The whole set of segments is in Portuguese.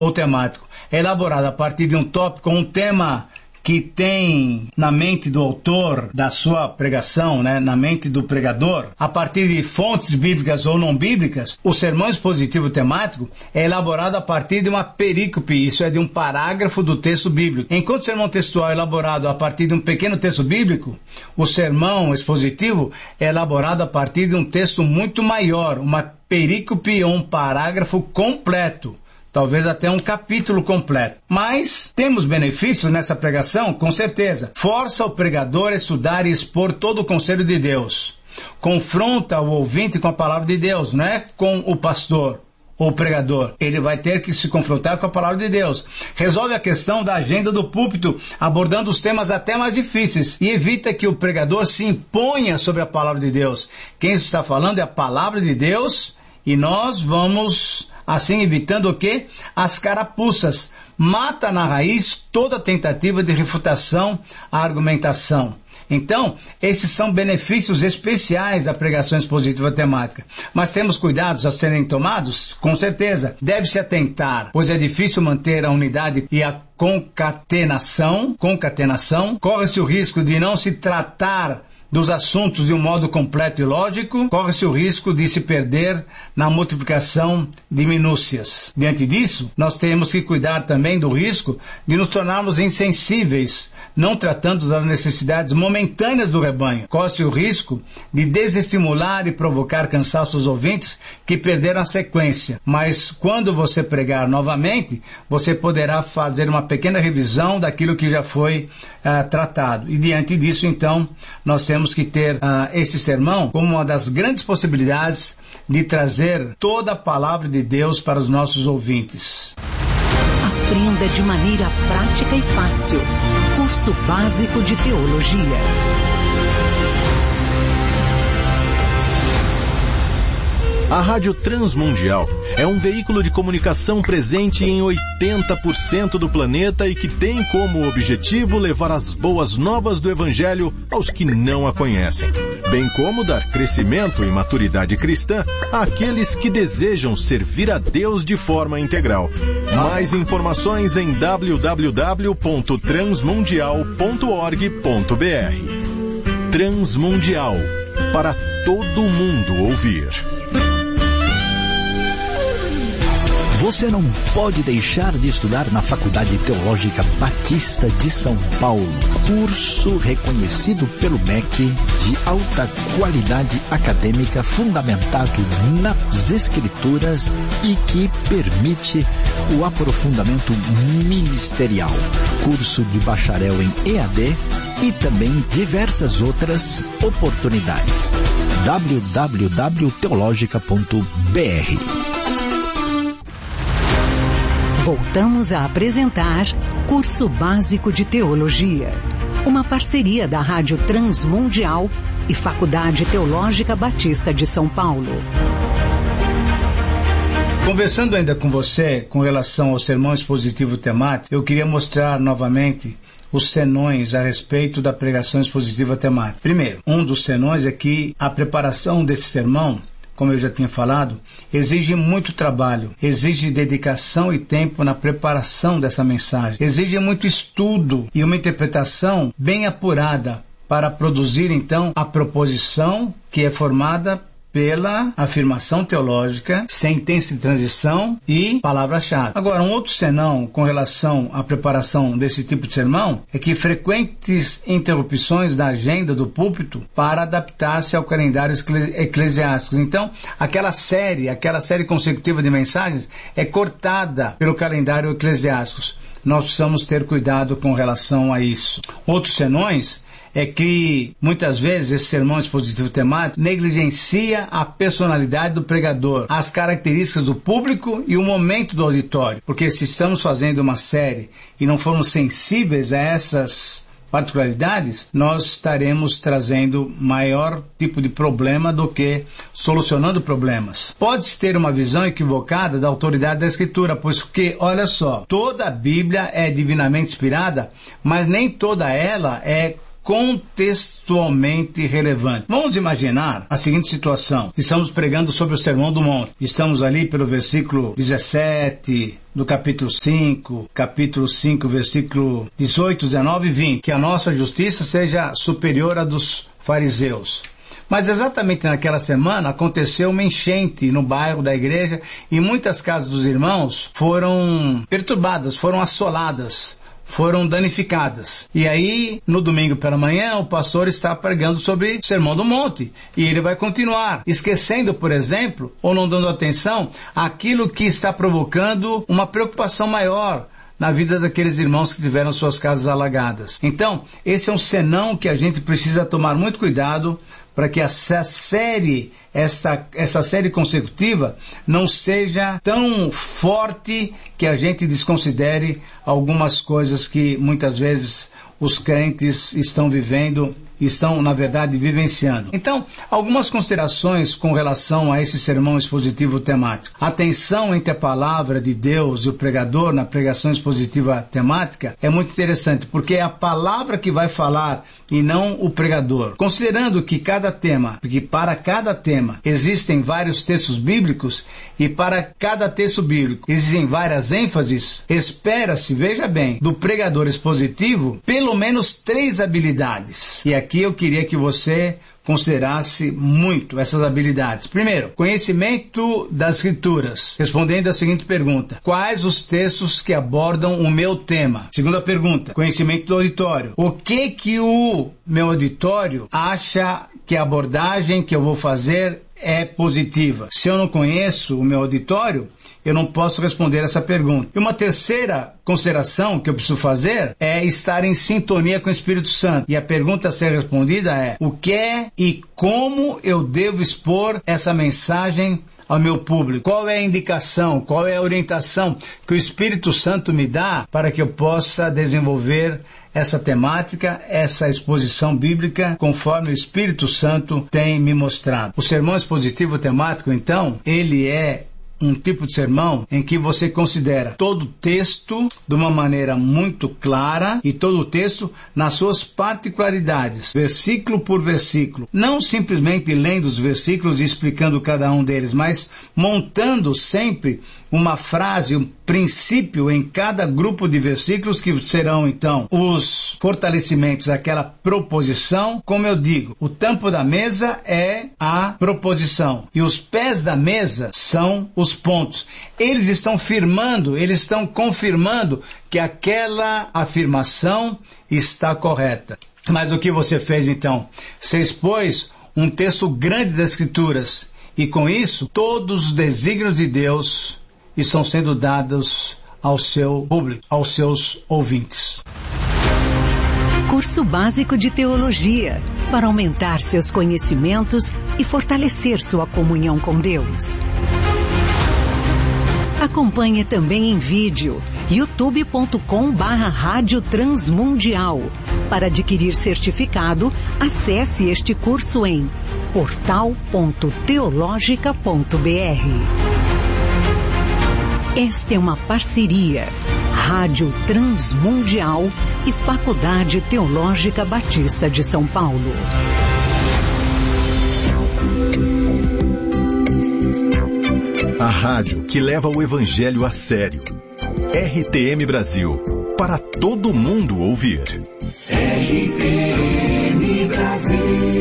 ou temático é elaborado a partir de um tópico, um tema que tem na mente do autor da sua pregação, na mente do pregador, a partir de fontes bíblicas ou não bíblicas, o sermão expositivo temático é elaborado a partir de uma perícope, isso é de um parágrafo do texto bíblico. Enquanto o sermão textual é elaborado a partir de um pequeno texto bíblico, o sermão expositivo é elaborado a partir de um texto muito maior, uma perícope ou um parágrafo completo. Talvez até um capítulo completo. Mas temos benefícios nessa pregação? Com certeza. Força o pregador a estudar e expor todo o conselho de Deus. Confronta o ouvinte com a palavra de Deus, não é com o pastor ou o pregador. Ele vai ter que se confrontar com a palavra de Deus. Resolve a questão da agenda do púlpito, abordando os temas até mais difíceis. E evita que o pregador se imponha sobre a palavra de Deus. Quem está falando é a palavra de Deus e nós vamos... assim evitando o quê? As carapuças. Mata na raiz toda tentativa de refutação à argumentação. Então, esses são benefícios especiais da pregação expositiva temática. Mas temos cuidados a serem tomados? Com certeza. Deve-se atentar, pois é difícil manter a unidade e a concatenação. Corre-se o risco de não se tratar dos assuntos de um modo completo e lógico, corre-se o risco de se perder na multiplicação de minúcias. Diante disso, nós temos que cuidar também do risco de nos tornarmos insensíveis, não tratando das necessidades momentâneas do rebanho. Corre-se o risco de desestimular e provocar cansaço aos ouvintes que perderam a sequência. Mas quando você pregar novamente, você poderá fazer uma pequena revisão daquilo que já foi tratado. E diante disso, então, nós temos que ter esse sermão como uma das grandes possibilidades de trazer toda a palavra de Deus para os nossos ouvintes. Aprenda de maneira prática e fácil. Curso básico de teologia. A Rádio Transmundial é um veículo de comunicação presente em 80% do planeta e que tem como objetivo levar as boas novas do Evangelho aos que não a conhecem, bem como dar crescimento e maturidade cristã àqueles que desejam servir a Deus de forma integral. Mais informações em www.transmundial.org.br. Transmundial, para todo mundo ouvir. Você não pode deixar de estudar na Faculdade Teológica Batista de São Paulo. Curso reconhecido pelo MEC de alta qualidade acadêmica fundamentado nas Escrituras e que permite o aprofundamento ministerial. Curso de bacharel em EAD e também diversas outras oportunidades. www.teologica.br. Voltamos a apresentar Curso Básico de Teologia, uma parceria da Rádio Transmundial e Faculdade Teológica Batista de São Paulo. Conversando ainda com você com relação ao sermão expositivo temático, eu queria mostrar novamente os senões a respeito da pregação expositiva temática. Primeiro, um dos senões é que a preparação desse sermão, como eu já tinha falado, exige muito trabalho, exige dedicação e tempo na preparação dessa mensagem, exige muito estudo e uma interpretação bem apurada para produzir então a proposição que é formada pela afirmação teológica, sentença de transição e palavra-chave. Agora, um outro senão com relação à preparação desse tipo de sermão é que frequentes interrupções da agenda do púlpito para adaptar-se ao calendário eclesiástico. Então, aquela série consecutiva de mensagens é cortada pelo calendário eclesiástico. Nós precisamos ter cuidado com relação a isso. Outros senões é que, muitas vezes, esse sermão expositivo temático negligencia a personalidade do pregador, as características do público e o momento do auditório. Porque se estamos fazendo uma série e não formos sensíveis a essas particularidades, nós estaremos trazendo maior tipo de problema do que solucionando problemas. Pode-se ter uma visão equivocada da autoridade da Escritura, pois que, olha só, toda a Bíblia é divinamente inspirada, mas nem toda ela é contextualmente relevante. Vamos imaginar a seguinte situação. Estamos pregando sobre o Sermão do Monte. Estamos ali pelo versículo 17 do capítulo 5, versículo 18, 19 e 20. Que a nossa justiça seja superior à dos fariseus. Mas exatamente naquela semana aconteceu uma enchente no bairro da igreja e muitas casas dos irmãos foram perturbadas, foram assoladas, foram danificadas. E aí, no domingo pela manhã, o pastor está pregando sobre o Sermão do Monte. E ele vai continuar, esquecendo, por exemplo, ou não dando atenção, àquilo que está provocando uma preocupação maior na vida daqueles irmãos que tiveram suas casas alagadas. Então, esse é um senão que a gente precisa tomar muito cuidado para que essa série consecutiva não seja tão forte que a gente desconsidere algumas coisas que muitas vezes os crentes estão vivendo, estão, na verdade, vivenciando. Então, algumas considerações com relação a esse sermão expositivo temático. A tensão entre a palavra de Deus e o pregador na pregação expositiva temática é muito interessante, porque é a palavra que vai falar e não o pregador. Considerando que para cada tema existem vários textos bíblicos e para cada texto bíblico existem várias ênfases, espera-se, veja bem, do pregador expositivo pelo menos 3 habilidades. E aqui eu queria que você considerasse muito essas habilidades. Primeiro, conhecimento das Escrituras, respondendo a seguinte pergunta: quais os textos que abordam o meu tema? Segunda pergunta, conhecimento do auditório. O que o meu auditório acha que a abordagem que eu vou fazer é positiva? Se eu não conheço o meu auditório, eu não posso responder essa pergunta. E uma terceira consideração que eu preciso fazer é estar em sintonia com o Espírito Santo. E a pergunta a ser respondida é: o que é e como eu devo expor essa mensagem ao meu público? Qual é a indicação, qual é a orientação que o Espírito Santo me dá para que eu possa desenvolver essa temática, essa exposição bíblica, conforme o Espírito Santo tem me mostrado? O sermão expositivo temático, então, ele é um tipo de sermão em que você considera todo o texto de uma maneira muito clara e todo o texto nas suas particularidades, versículo por versículo. Não simplesmente lendo os versículos e explicando cada um deles, mas montando sempre uma frase, um princípio em cada grupo de versículos que serão então os fortalecimentos daquela proposição. Como eu digo, o tampo da mesa é a proposição e os pés da mesa são os pontos. Eles estão firmando, eles estão confirmando que aquela afirmação está correta. Mas o que você fez então? Você expôs um texto grande das Escrituras e com isso todos os desígnios de Deus estão sendo dados ao seu público, aos seus ouvintes. Curso básico de teologia, para aumentar seus conhecimentos e fortalecer sua comunhão com Deus. Acompanhe também em vídeo, youtube.com/Rádio Transmundial. Para adquirir certificado, acesse este curso em portal.teologica.br. Esta é uma parceria Rádio Transmundial e Faculdade Teológica Batista de São Paulo. A rádio que leva o evangelho a sério. RTM Brasil, para todo mundo ouvir. RTM Brasil.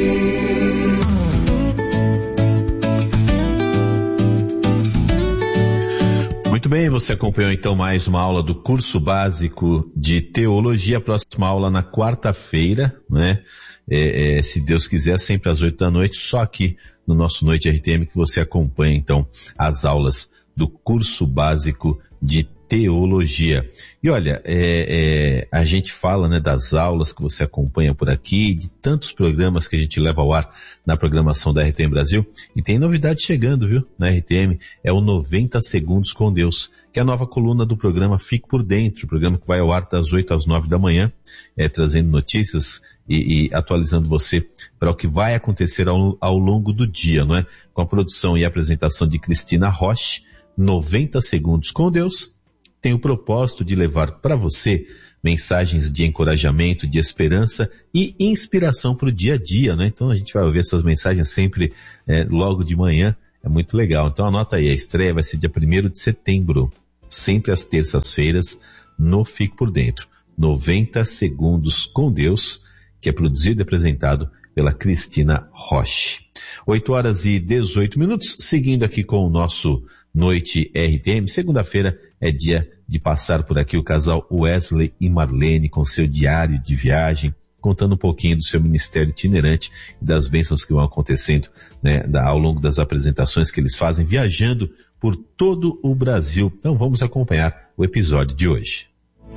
Muito bem, você acompanhou então mais uma aula do curso básico de teologia. A próxima aula na quarta-feira, né? Se Deus quiser, sempre às 8 da noite, só aqui no nosso Noite RTM que você acompanha então as aulas do curso básico de teologia. E olha, a gente fala, né, das aulas que você acompanha por aqui, de tantos programas que a gente leva ao ar na programação da RTM Brasil, e tem novidade chegando, viu, na RTM, é o 90 Segundos com Deus, que é a nova coluna do programa Fique por Dentro, o programa que vai ao ar das 8 às 9 da manhã, trazendo notícias e atualizando você para o que vai acontecer ao longo do dia, não é? Com a produção e apresentação de Cristina Roche. 90 Segundos com Deus tem o propósito de levar para você mensagens de encorajamento, de esperança e inspiração para o dia a dia, né? Então a gente vai ouvir essas mensagens sempre logo de manhã, é muito legal. Então anota aí, a estreia vai ser dia 1º de setembro, sempre às terças-feiras, no Fique por Dentro. 90 Segundos com Deus, que é produzido e apresentado pela Cristina Roche. 8h18, seguindo aqui com o nosso Noite RTM. Segunda-feira é dia de passar por aqui o casal Wesley e Marlene com seu diário de viagem, contando um pouquinho do seu ministério itinerante e das bênçãos que vão acontecendo, né, ao longo das apresentações que eles fazem, viajando por todo o Brasil. Então vamos acompanhar o episódio de hoje.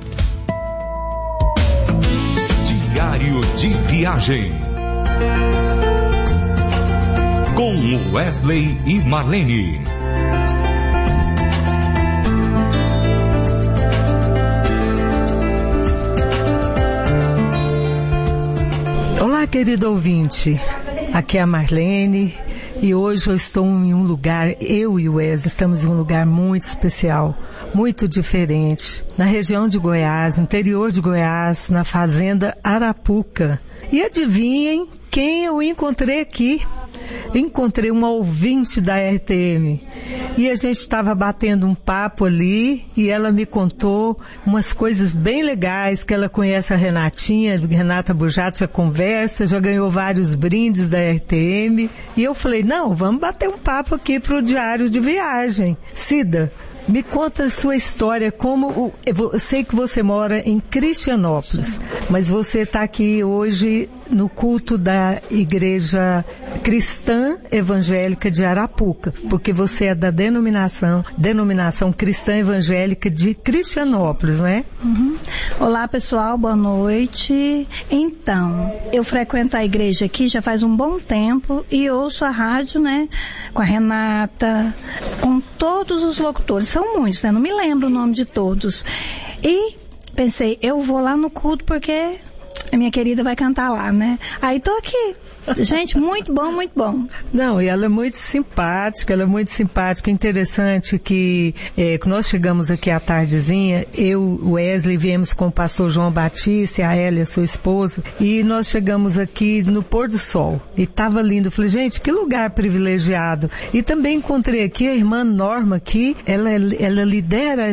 Diário de viagem com Wesley e Marlene. Olá, querido ouvinte, aqui é a Marlene e hoje eu estou em um lugar, eu e o Wesley estamos em um lugar muito especial, muito diferente, na região de Goiás, interior de Goiás, na fazenda Arapuca. E adivinhem quem eu encontrei aqui? Encontrei uma ouvinte da RTM e a gente estava batendo um papo ali e ela me contou umas coisas bem legais, que ela conhece a Renata Bujato, já conversa, já ganhou vários brindes da RTM e eu falei, não, vamos bater um papo aqui pro diário de viagem. Cida, me conta a sua história, eu sei que você mora em Cristianópolis, mas você está aqui hoje no culto da Igreja Cristã Evangélica de Arapuca, porque você é da denominação Cristã Evangélica de Cristianópolis, né? Uhum. Olá, pessoal, boa noite. Então, eu frequento a igreja aqui já faz um bom tempo e ouço a rádio, né, com a Renata, com todos os locutores, são muitos, né? Não me lembro o nome de todos. E pensei, eu vou lá no culto porque a minha querida vai cantar lá, né? Aí tô aqui. Gente, muito bom, muito bom. Não, e ela é muito simpática, interessante que nós chegamos aqui à tardezinha, eu, o Wesley, viemos com o pastor João Batista e a Elia, sua esposa, e nós chegamos aqui no pôr do sol, e estava lindo. Eu falei, gente, que lugar privilegiado. E também encontrei aqui a irmã Norma, que ela lidera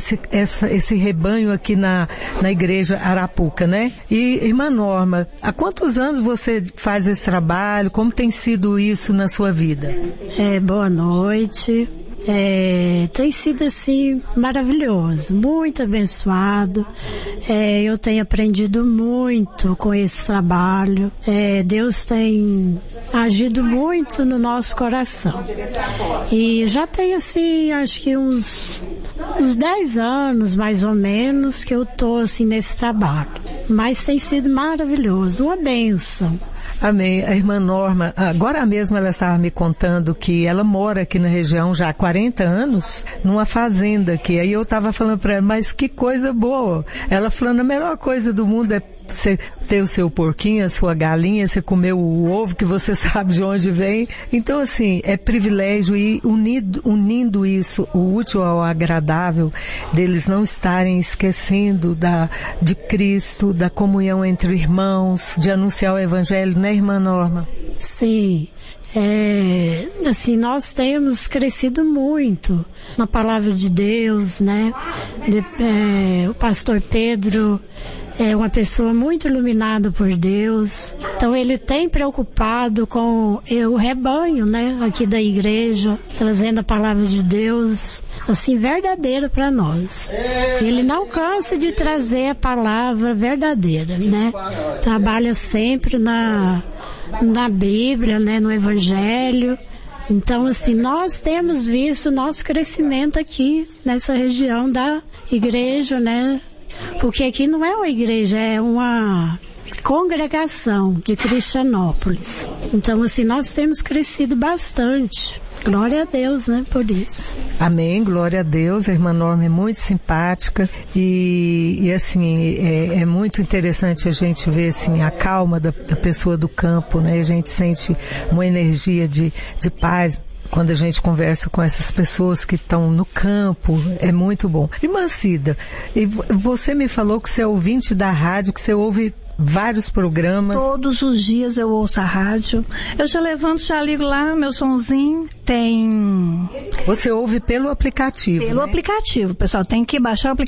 esse rebanho aqui na igreja Arapuca, né? E, irmã Norma, há quantos anos você faz esse trabalho? Como tem sido isso na sua vida? Boa noite. Tem sido assim maravilhoso, muito abençoado. Eu tenho aprendido muito com esse trabalho. Deus tem agido muito no nosso coração. E já tem assim, acho que uns 10 anos mais ou menos que eu tô assim nesse trabalho. Mas tem sido maravilhoso, uma bênção. Amém. A irmã Norma, agora mesmo ela estava me contando que ela mora aqui na região já há 40 anos, numa fazenda aqui. Aí eu estava falando para ela, mas que coisa boa. Ela falando, a melhor coisa do mundo é você ter o seu porquinho, a sua galinha, você comer o ovo que você sabe de onde vem. Então, assim, é privilégio e unindo isso, o útil ao agradável, deles não estarem esquecendo de Cristo, da comunhão entre irmãos, de anunciar o Evangelho, né, irmã Norma? Sim. Assim, nós temos crescido muito na palavra de Deus, né? O pastor Pedro é uma pessoa muito iluminada por Deus. Então ele tem preocupado com o rebanho, né? Aqui da igreja, trazendo a palavra de Deus, assim, verdadeira para nós. Ele não cansa de trazer a palavra verdadeira, né? Trabalha sempre na Bíblia, né? No Evangelho. Então, assim, nós temos visto nosso crescimento aqui nessa região da igreja, né? Porque aqui não é uma igreja, é uma congregação de Cristianópolis. Então, assim, nós temos crescido bastante. Glória a Deus, né, por isso. Amém, glória a Deus. A irmã Norma é muito simpática e assim, é muito interessante a gente ver, assim, a calma da pessoa do campo, né? A gente sente uma energia de paz, quando a gente conversa com essas pessoas que estão no campo, é muito bom. Irmã Cida, e você me falou que você é ouvinte da rádio, que você ouve vários programas. Todos os dias eu ouço a rádio. Eu já levanto, já ligo lá, meu sonzinho. Tem... Você ouve pelo aplicativo, Pelo aplicativo. O pessoal tem que baixar o aplicativo